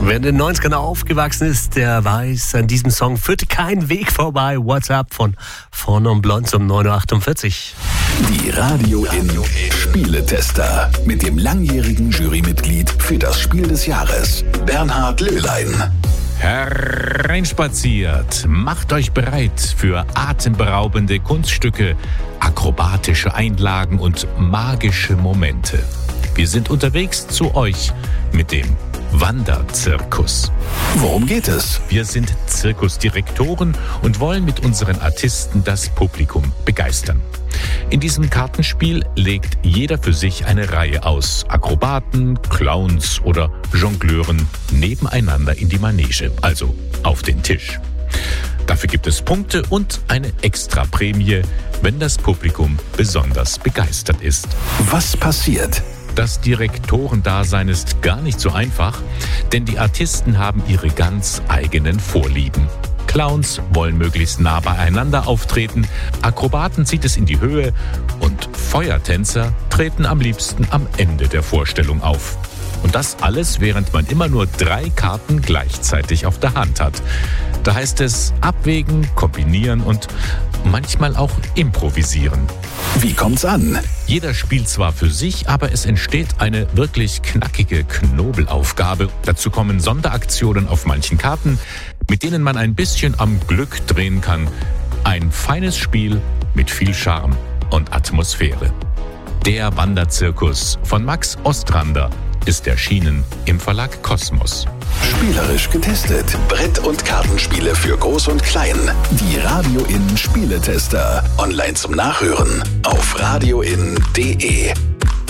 Wer in den 90ern aufgewachsen ist, der weiß, an diesem Song führte kein Weg vorbei. What's Up von Fawn und Blondes um 9.48 Uhr. Die Radio in Spieletester mit dem langjährigen Jurymitglied für das Spiel des Jahres, Bernhard Löhlein. Hereinspaziert, macht euch bereit für atemberaubende Kunststücke, akrobatische Einlagen und magische Momente. Wir sind unterwegs zu euch mit dem Wanderzirkus. Worum geht es? Wir sind Zirkusdirektoren und wollen mit unseren Artisten das Publikum begeistern. In diesem Kartenspiel legt jeder für sich eine Reihe aus Akrobaten, Clowns oder Jongleuren nebeneinander in die Manege, also auf den Tisch. Dafür gibt es Punkte und eine Extraprämie, wenn das Publikum besonders begeistert ist. Was passiert? Das Direktorendasein ist gar nicht so einfach, denn die Artisten haben ihre ganz eigenen Vorlieben. Clowns wollen möglichst nah beieinander auftreten, Akrobaten zieht es in die Höhe und Feuertänzer treten am liebsten am Ende der Vorstellung auf. Und das alles, während man immer nur 3 Karten gleichzeitig auf der Hand hat. Da heißt es abwägen, kombinieren und manchmal auch improvisieren. Wie kommt's an? Jeder spielt zwar für sich, aber es entsteht eine wirklich knackige Knobelaufgabe. Dazu kommen Sonderaktionen auf manchen Karten, mit denen man ein bisschen am Glück drehen kann. Ein feines Spiel mit viel Charme und Atmosphäre. Der Wanderzirkus von Max Ostrander ist erschienen im Verlag Kosmos. Spielerisch getestet. Brett- und Kartenspiele für Groß und Klein. Die Radio in Spieletester. Online zum Nachhören auf radioin.de.